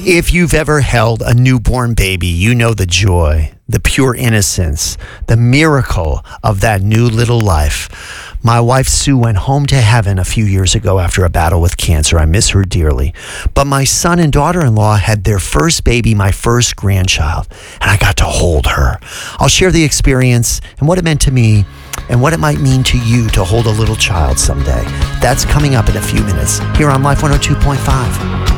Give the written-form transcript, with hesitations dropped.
If you've ever held a newborn baby, you know the joy, the pure innocence, the miracle of that new little life. My wife Sue went home to heaven a few years ago after a battle with cancer. I miss her dearly. But my son and daughter-in-law had their first baby, my first grandchild, and I got to hold her. I'll share the experience and what it meant to me and what it might mean to you to hold a little child someday. That's coming up in a few minutes here on Life 102.5.